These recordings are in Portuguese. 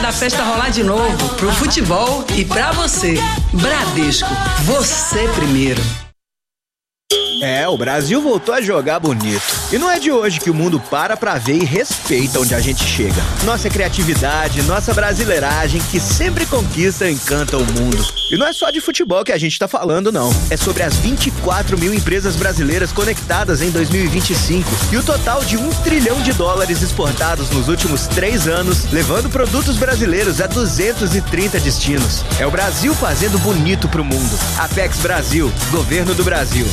da festa rolar de novo, pro futebol e pra você. Bradesco, você primeiro. O Brasil voltou a jogar bonito. E não é de hoje que o mundo para pra ver e respeita onde a gente chega. Nossa criatividade, nossa brasileiragem, que sempre conquista e encanta o mundo. E não é só de futebol que a gente tá falando, não. É sobre as 24 mil empresas brasileiras conectadas em 2025 e o total de $1 trilhão exportados nos últimos 3 anos, levando produtos brasileiros a 230 destinos. É o Brasil fazendo bonito pro mundo. Apex Brasil, Governo do Brasil.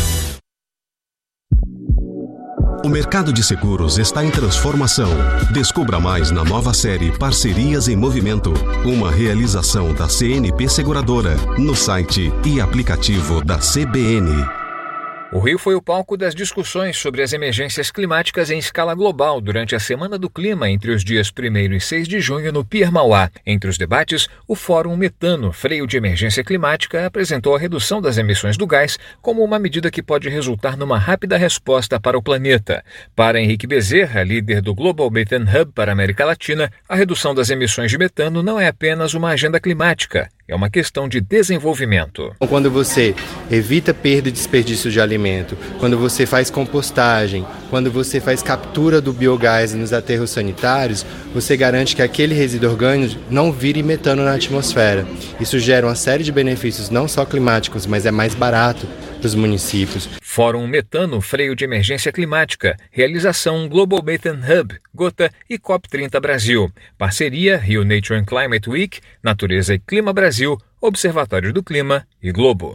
O mercado de seguros está em transformação. Descubra mais na nova série Parcerias em Movimento, uma realização da CNP Seguradora, no site e aplicativo da CBN. O Rio foi o palco das discussões sobre as emergências climáticas em escala global durante a Semana do Clima entre os dias 1º e 6 de junho no Pier Mauá. Entre os debates, o Fórum Metano, Freio de Emergência Climática, apresentou a redução das emissões do gás como uma medida que pode resultar numa rápida resposta para o planeta. Para Henrique Bezerra, líder do Global Methane Hub para a América Latina, a redução das emissões de metano não é apenas uma agenda climática, é uma questão de desenvolvimento. Quando você evita perda e desperdício de alimento, quando você faz compostagem, quando você faz captura do biogás nos aterros sanitários, você garante que aquele resíduo orgânico não vire metano na atmosfera. Isso gera uma série de benefícios não só climáticos, mas é mais barato para os municípios. Fórum Metano, Freio de Emergência Climática, realização Global Methane Hub, Gota e COP30 Brasil. Parceria Rio Nature and Climate Week, Natureza e Clima Brasil, Observatório do Clima e Globo.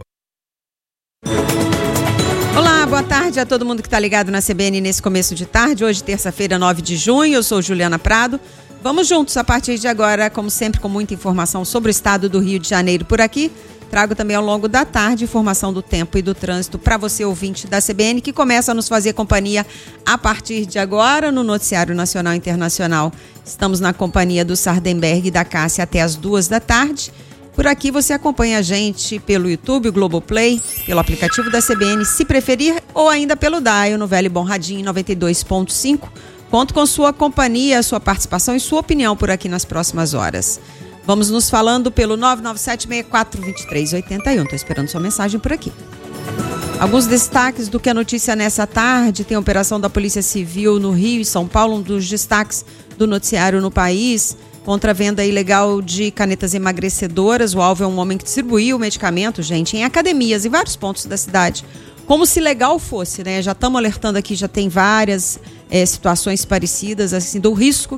Olá, boa tarde a todo mundo que está ligado na CBN nesse começo de tarde. Hoje, terça-feira, 9 de junho, eu sou Juliana Prado. Vamos juntos a partir de agora, como sempre, com muita informação sobre o estado do Rio de Janeiro por aqui. Trago também ao longo da tarde informação do tempo e do trânsito para você, ouvinte da CBN, que começa a nos fazer companhia a partir de agora no Noticiário Nacional e Internacional. Estamos na companhia do Sardenberg e da Cássia até as 2 da tarde. Por aqui você acompanha a gente pelo YouTube, o Globoplay, pelo aplicativo da CBN, se preferir, ou ainda pelo Dial, no velho Bom Radinho 92.5. Conto com sua companhia, sua participação e sua opinião por aqui nas próximas horas. Vamos nos falando pelo 997-64-2381. Estou esperando sua mensagem por aqui. Alguns destaques do que é notícia nessa tarde. Tem a operação da Polícia Civil no Rio e São Paulo, um dos destaques do noticiário no país. Contra a venda ilegal de canetas emagrecedoras. O alvo é um homem que distribuiu o medicamento, gente, em academias, em vários pontos da cidade. Como se legal fosse, né? Já estamos alertando aqui, já tem várias situações parecidas, assim, do risco